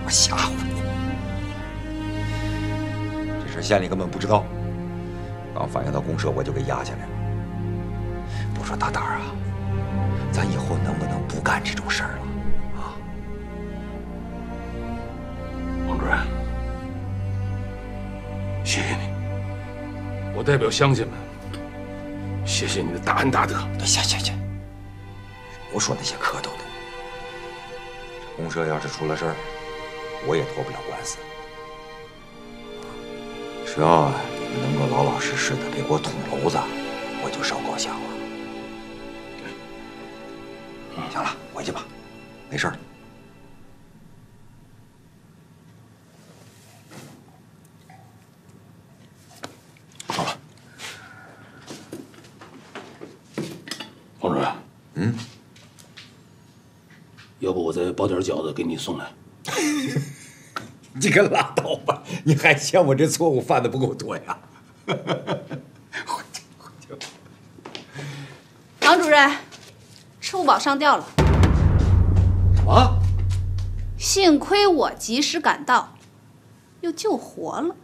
我吓唬你。这事县里根本不知道，刚反映到公社我就给压下来了。不说大胆啊，咱以后能不能不干这种事儿了？啊？ 王主任，谢谢你，我代表乡亲们，谢谢你的大恩大德。 行，不说那些客套的。这公社要是出了事儿，我也脱不了官司。只要你们能够老老实实的别给我捅娄子，我就稍高兴了。行了，回去吧，没事儿。 好了，王主任，要不我再包点饺子给你送来？ 你可拉倒吧！你还嫌我这错误犯的不够多呀？回去。 王主任，吃不饱上吊了。 什么？ 幸亏我及时赶到，又救活了。